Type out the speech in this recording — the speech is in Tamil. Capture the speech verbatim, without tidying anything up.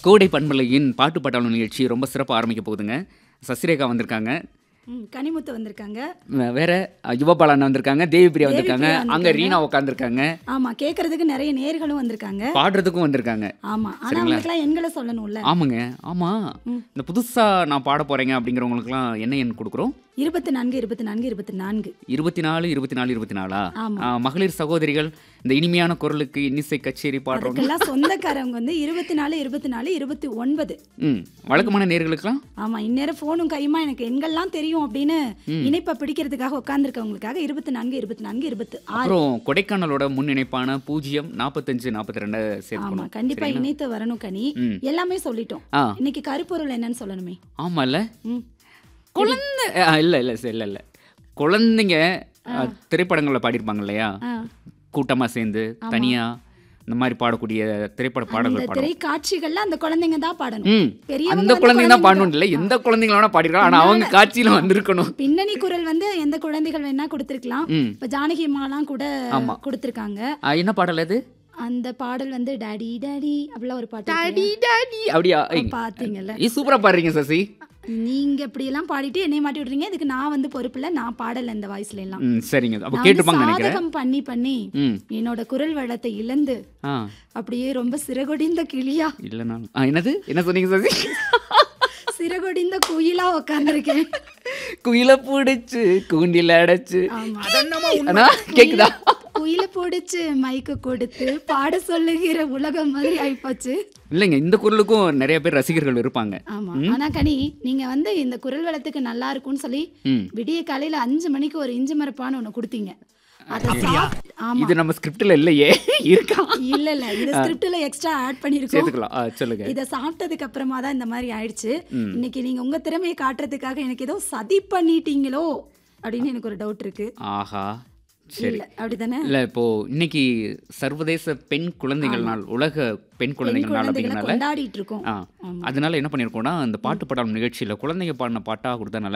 கோடை பண்பலையின் பாட்டு பாட்டாளர் நிகழ்ச்சி ரொம்ப சிறப்பாக ஆரம்பிக்க போகுதுங்க. சசிரேகா வந்திருக்காங்க. ம், கனிமுத்து வந்திருக்காங்க. வே- வேற அஹ், யுவபாலன் வந்திருக்காங்க. தேவி பிரியா தேவி வந்திருக்காங்க. பிரியா அங்க வந்திருக்காங்க. ரீனா உட்காந்துருக்காங்க. ஆமா, கேட்கறதுக்கு நிறைய நேர்களும் வந்திருக்காங்க. பாடுறதுக்கும் வந்திருக்காங்க. ஆமா, ஆனா சரிங்களா? அவங்களுக்குலாம் எண்களை சொல்லணும்ல. ஆமாங்க. ஆமா, இந்த புதுசா நான் பாட போறேங்க அப்படிங்கிறவங்களுக்குலாம் என்ன எண் கொடுக்குறோம்? இருபத்தி நான்கு இருபத்தி நான்கு இருபத்தி நான்கு. இருபத்தி நாலு இருபத்தி நாலு இருபத்தி நாலா ஆமா. ஆ, மகளிர் சகோதரிகள் இந்த இனிமையான குரலுக்கு இன்னிசை கச்சேரி பாடுறவங்க. அதுக்கெல்லாம் சொந்தக்காரவங்க வந்து இருபத்தி நாலு இருபத்தி நாலு இருபத்தி ஒன்பது. ம் வழக்கமான நேர்களுக்கெல்லாம் ஆமா, இந்நேரம் போனும் கையுமா எனக்கு எண்கள்லாம் தெரியும் அப்படின்னு இணைப்பை பிடிக்கிறதுக்காக உட்கார்ந்துருக்கவங்களுக்காக இருபத்தி நான்கு இருபத்தி நான்கு இருபத்தி ஆறு. அப்புறம் கொடைக்கானலோட முன் இணைப்பான பூஜ்ஜியம் நாற்பத்தஞ்சு நாற்பத்தி ரெண்டு ஆமா, சேர்க்கணும். கண்டிப்பா இணைத்து வரணும் கனி. ம். எல்லாமே சொல்லிட்டோம். ஆ இன்னைக்கு கருப்பொருள் என்னன்னு சொல்லணுமே. ஆமாம்ல. ம். குழந்தை ஆ, இல்ல இல்ல சரி, இல்ல இல்ல குழந்தைங்க ஆ, திரைப்படங்கள்ல பாடியிருப்பாங்க இல்லையா, ஆ. கூட்டமா சேர்ந்து தனியா இந்த மாதிரி பாடக்கூடிய திரைப்பட அந்த பாடல்கள் பாடணும். திரைக்காட்சிகள்ல அந்த குழந்தைங்க தான் பாடணும். ம் பெரியவங்க அந்த வந்து குழந்தைங்க தான் குழந்தைங்க பாடணும் இல்லை, எந்த குழந்தைங்கள வேணா பாடிருக்கலாம், ஆனா அவங்க காட்சியில வந்திருக்கணும். பின்னணி குரல் வந்து எந்த குழந்தைகள் வேணா கொடுத்திருக்கலாம். ம் இப்ப ஜானகி அம்மாலாம் கூட ஆமா. கொடுத்திருக்காங்க. ஆ, என்ன பாடல் அது? அந்த பாடல் வந்து டாடி டாடி அப்படிலாம் ஒரு பாட்டு டாடி இருக்கு. டாடி அப்படியா? ஐய், பாத்தீங்கல்ல, நீ சூப்பரா பாடுறீங்க சசி. நீங்க இப்படி எல்லாம் பாடிட்டு என்னை மாட்டி விடுறீங்க. இதுக்கு நான் வந்து பொறுப்பு இல்ல. நான் பாடல இந்த வாய்ஸ்ல எல்லாம். ம் சரிங்க, அப்ப நான் வந்து கேட்டுப்பாங்க நினைக்கிறேன். சாதகம் பண்ணி பண்ணி ம் என்னோட குரல் வளத்தை இழந்து ஆ அப்படியே ரொம்ப சிறகொடிந்த கிளியா, இல்ல நான் ஆ, என்னது என்ன சொன்னீங்க சசி? சிறகொடிந்த குயிலா உட்கார்ந்துருக்கேன். குயில பிடிச்சு கூண்டில அடைச்சு. ஆமா, அண்ணா கேக்குதா? குயில போடுச்சு மைக்கு கொடுத்து பாட சொல்லுகிற உலகம் மாதிரி ஆயிப்போச்சு. இல்லைங்க, இந்த குரலுக்கும் நிறைய பேர் ரசிகர்கள் இருப்பாங்க. ஆமா, ஆனா கனி நீங்க வந்து இந்த குரல் வளத்துக்கு நல்லா இருக்கும்னு சொல்லி ம் விடிய காலையில அஞ்சு மணிக்கு ஒரு இஞ்சி மரப்பான்னு ஒண்ணு கொடுத்தீங்க. அத சாப்- ஆமா, இது நம்ம ஸ்கிரிப்ட்ல இல்லையே, இருக்கா? இல்ல இல்ல இது ஸ்கிரிப்ட்ல எக்ஸ்ட்ரா ஆட் பண்ணிருக்கோம். சேர்த்துக்கலாம். ஆ, சொல்லுங்க. இத சாப்பிட்டதுக்கு அப்புறமா தான் இந்த மாதிரி ஆயிடுச்சு. இன்னைக்கு நீங்க உங்க திறமையை காட்டுறதுக்காக எனக்கு ஏதோ சதி பண்ணிட்டீங்களோ அப்படின்னு எனக்கு ஒரு டவுட் இருக்கு. ஆஹா, சரி. இல்ல அப்படிதானே? இல்ல இப்போ இன்னைக்கு சர்வதேச பெண் குழந்தைகள் நாள், உலக பெண் பெண் குழந்தைகள் நாள் குழந்தைகளை அப்படிங்கறனால கொண்டாடிட்டு இருக்கோம். ஆ அதனால என்ன பண்ணிருக்கோம்னா, அந்த பாட்டு பாடல் நிகழ்ச்சியில குழந்தைங்க பாடின பாட்டா கொடுத்தா நல்லா